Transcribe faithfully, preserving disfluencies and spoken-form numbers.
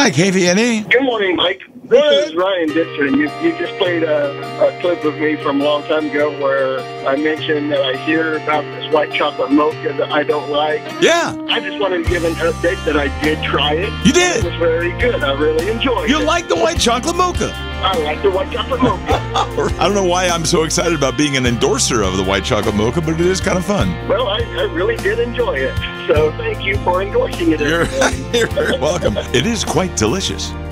Hi, K V N E. Good morning, Mike. This is Ryan Dixon. You, you just played a, a clip of me from a long time ago where I mentioned that I hear about this white chocolate mocha that I don't like. Yeah. I just wanted to give an update that I did try it. You did? It was very good. I really enjoyed You it. like the white chocolate mocha? I like the white chocolate mocha. I don't know why I'm so excited about being an endorser of the white chocolate mocha, but it is kind of fun. Well, I, I really did enjoy it. So thank you for endorsing it. You're, you're very welcome. It is quite delicious.